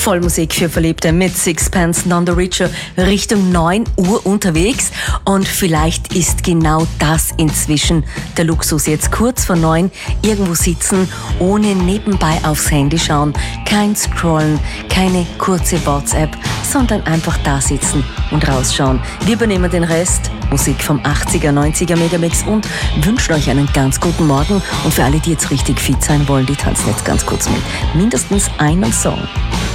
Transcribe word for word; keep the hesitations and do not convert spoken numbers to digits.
Vollmusik für Verliebte mit Sixpence None the Richer Richtung neun Uhr unterwegs. Und vielleicht ist genau das inzwischen der Luxus. Jetzt kurz vor neun irgendwo sitzen, ohne nebenbei aufs Handy schauen, kein Scrollen, keine kurze WhatsApp, sondern einfach da sitzen und rausschauen. Wir übernehmen den Rest. Musik vom achtziger, neunziger Megamix und wünschen euch einen ganz guten Morgen. Und für alle, die jetzt richtig fit sein wollen, die tanzen jetzt ganz kurz mit. Mindestens einen Song.